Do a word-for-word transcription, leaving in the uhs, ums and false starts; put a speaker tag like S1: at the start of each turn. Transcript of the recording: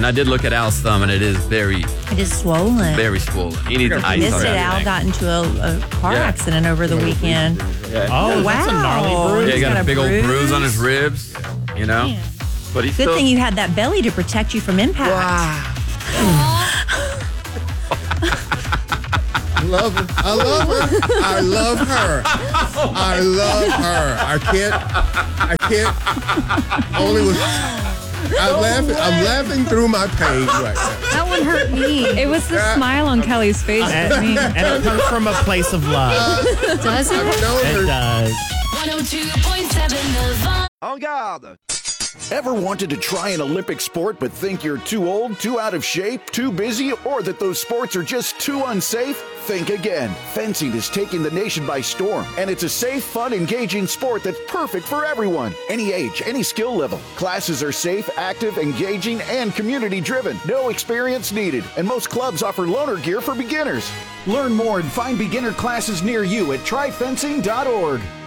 S1: and I did look at Al's thumb, and it is very,
S2: It is swollen.
S1: very swollen. He needs ice
S2: Missed
S1: on
S2: it.
S1: that
S2: Al
S1: thing.
S2: got into a, a car
S1: Yeah.
S2: accident over the weekend.
S1: Yeah.
S3: Oh,
S2: wow.
S3: that's a gnarly bruise.
S1: Yeah, he got,
S2: got
S1: a
S2: a
S1: big old
S2: bruise.
S1: bruise on his ribs, you know?
S4: Man.
S1: But he's
S2: Good
S1: still...
S2: thing you had that belly to protect you from impact.
S5: I love her. I love her. I love her. I love her. I can't. I can't. Only with. I'm laughing. I'm laughing through my pain right now.
S4: That one hurt me.
S6: It was the smile on Kelly's face.
S3: And,
S6: I mean,
S3: and it comes from a place of love.
S4: Does
S5: I've
S4: it?
S5: known
S3: It
S5: her.
S3: does.
S7: one oh two point seven The Vine.
S8: En garde! Ever wanted to try an Olympic sport but think you're too old, too out of shape, too busy, or that those sports are just too unsafe? Think again. Fencing is taking the nation by storm, and it's a safe, fun, engaging sport that's perfect for everyone. Any age, any skill level. Classes are safe, active, engaging, and community-driven. No experience needed, and most clubs offer loaner gear for beginners. Learn more and find beginner classes near you at try fencing dot org.